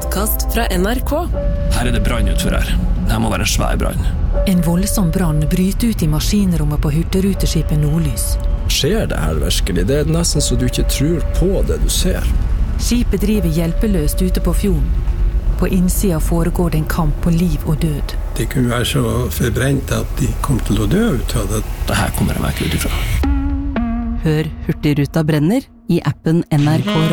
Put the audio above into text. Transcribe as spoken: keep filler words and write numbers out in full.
podcast fra N R K. Her er det brann utfor her. Det her må være en svær brann. En voldsom brann bryter ut i maskinrommet på hurtigruteskipet Nordlys. Skjer det her virkelig? Det er nesten så du ikke tror på det du ser. Skipet driver hjelpeløst ute på fjorden. På innsida foregår det en kamp på liv og død. De kunne være så forbrent at de kom til å dø ut av det. Det her kommer jeg meg ikke ut ifra. Hør Hurtigruta brenner i appen N R K